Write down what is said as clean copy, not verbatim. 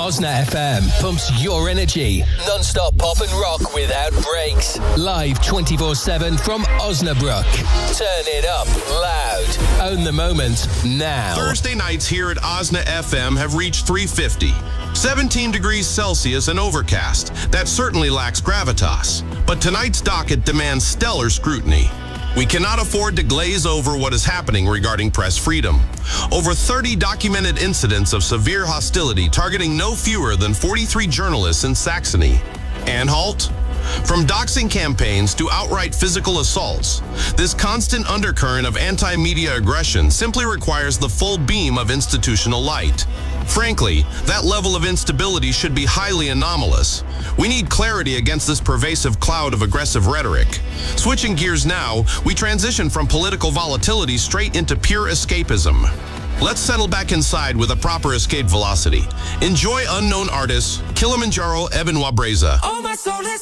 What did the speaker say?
Osna FM pumps your energy. Non-stop pop and rock without breaks. Live 24/7 from Osnabrück. Turn it up loud. Own the moment now. Thursday nights here at Osna FM have reached 350. 17 degrees Celsius and overcast. That certainly lacks gravitas. But tonight's docket demands stellar scrutiny. We cannot afford to glaze over what is happening regarding press freedom. Over 30 documented incidents of severe hostility targeting no fewer than 43 journalists in Saxony. Anhalt? From doxing campaigns to outright physical assaults, this constant undercurrent of anti-media aggression simply requires the full beam of institutional light. Frankly, that level of instability should be highly anomalous. We need clarity against this pervasive cloud of aggressive rhetoric. Switching gears now, we transition from political volatility straight into pure escapism. Let's settle back inside with a proper escape velocity. Enjoy unknown artists, Kilimanjaro, Evan Wabreza.